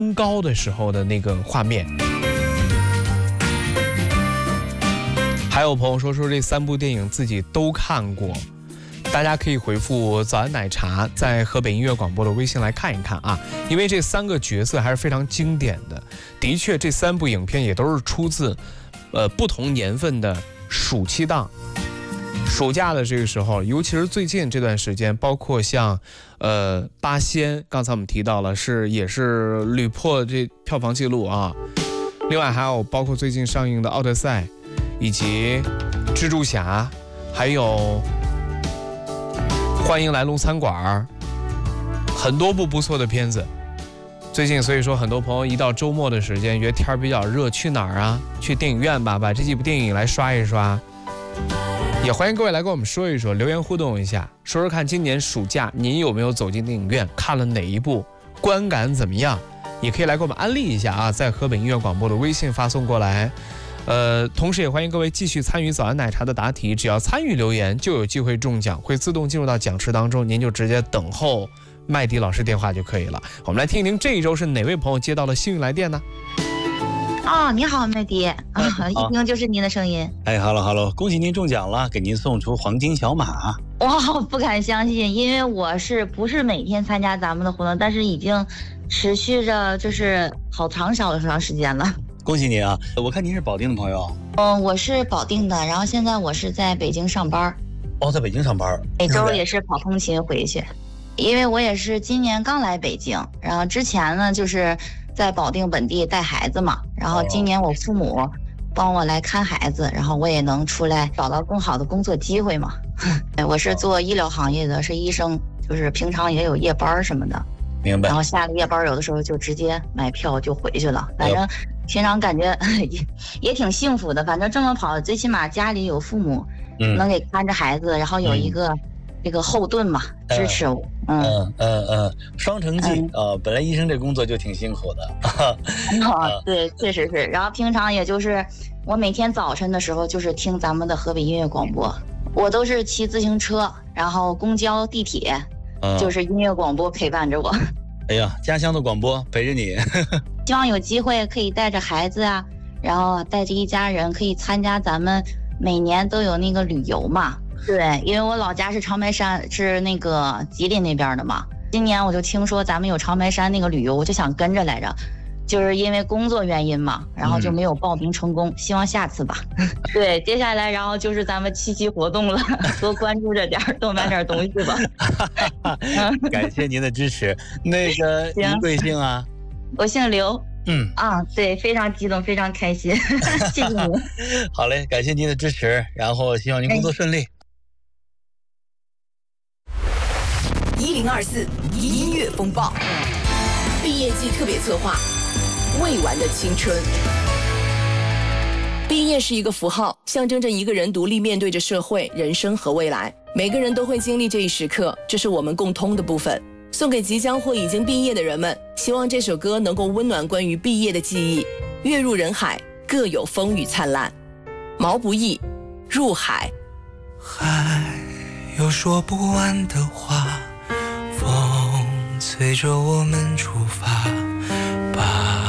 登高的时候的那个画面。还有朋友说这3部电影自己都看过，大家可以回复早安奶茶在河北音乐广播的微信来看一看啊，因为这3个角色还是非常经典的。的确，这3部影片也都是出自不同年份的暑期档。暑假的这个时候，尤其是最近这段时间，包括像八仙，刚才我们提到了也是屡破这票房纪录啊。另外还有包括最近上映的奥德赛，以及蜘蛛侠，还有欢迎来龙餐馆，很多部不错的片子。最近所以说很多朋友一到周末的时间，觉得天比较热，去哪儿啊？去电影院吧，把这几部电影来刷一刷。也欢迎各位来跟我们说一说，留言互动一下，说说看今年暑假您有没有走进电影院，看了哪一部，观感怎么样？也可以来给我们安利一下啊，在河北音乐广播的微信发送过来。同时也欢迎各位继续参与早安奶茶的答题，只要参与留言就有机会中奖，会自动进入到奖池当中，您就直接等候麦迪老师电话就可以了。我们来听一听这一周是哪位朋友接到了幸运来电呢？ 哦，你好，麦迪啊，一听就是您的声音。 哎 ，hello， 恭喜您中奖了，给您送出黄金小马。 哇，不敢相信，因为我不是每天参加咱们的活动，但是已经持续着就是好长时间了。 恭喜您啊！我看您是保定的朋友。 我是保定的，然后现在我是在北京上班。 哦，在北京上班， 每周也是跑通勤回去，因为我也是今年刚来北京，然后之前呢就是在保定本地带孩子嘛，然后今年我父母帮我来看孩子，然后我也能出来找到更好的工作机会嘛。我是做医疗行业的，是医生，就是平常也有夜班什么的。 明白。 然后下了夜班，有的时候就直接买票就回去了。反正平常感觉也挺幸福的。反正这么跑，最起码家里有父母能给看着孩子，然后有一个这个后盾嘛，支持我。 双城记本来医生这工作就挺辛苦的。 对，确实是。然后平常也就是我每天早晨的时候就是听咱们的河北音乐广播，我都是骑自行车，然后公交、地铁。就是音乐广播陪伴着我。 哎呀，家乡的广播陪着你。 希望有机会可以带着孩子啊，然后带着一家人可以参加咱们每年都有那个旅游嘛。对，因为我老家是长白山，是那个吉林那边的嘛。今年我就听说咱们有长白山那个旅游，我就想跟着来着。就是因为工作原因嘛，然后就没有报名成功，希望下次吧。对，接下来然后就是咱们7期活动了，多关注着点，多买点东西吧。 感谢您的支持。那个您贵姓啊？ 我姓刘。对，非常激动，非常开心。谢谢您。 好嘞，感谢您的支持，然后希望您工作顺利。 1024音乐风暴毕业季特别策划，未完的青春。毕业是一个符号，象征着一个人独立面对着社会、人生和未来。每个人都会经历这一时刻，这是我们共通的部分。送给即将或已经毕业的人们，希望这首歌能够温暖关于毕业的记忆。跃入人海，各有风雨灿烂。毛不易，入海。 海有说不完的话，风随着我们出发。